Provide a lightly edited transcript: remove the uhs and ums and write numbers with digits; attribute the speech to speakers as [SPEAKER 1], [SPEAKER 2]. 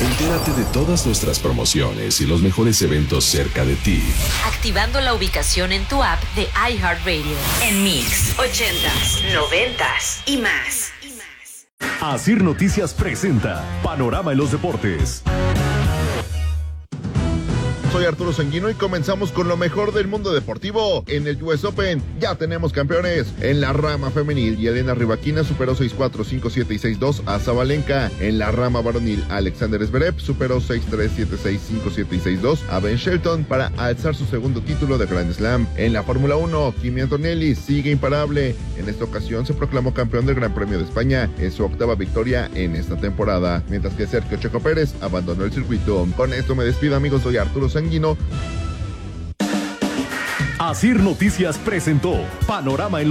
[SPEAKER 1] Entérate de todas nuestras promociones y los mejores eventos cerca de ti,
[SPEAKER 2] activando la ubicación en tu app de iHeartRadio. En Mix, 80s, 90s y más.
[SPEAKER 3] Asir Noticias presenta Panorama en los Deportes.
[SPEAKER 4] Soy Arturo Sanguino y comenzamos con lo mejor del mundo deportivo. En el US Open ya tenemos campeones. En la rama femenil, Yelena Rybakina superó 6-4, 5-7 y 6-2 a Sabalenka. En la rama varonil, Alexander Zverev superó 6-3, 7-6, 5-7 y 6-2 a Ben Shelton para alzar su segundo título de Grand Slam. En la Fórmula 1, Kimi Antonelli sigue imparable. En esta ocasión se proclamó campeón del Gran Premio de España en su octava victoria en esta temporada, mientras que Sergio Checo Pérez abandonó el circuito. Con esto me despido, amigos. Soy Arturo Sanguino.
[SPEAKER 3] Asir Noticias presentó Panorama en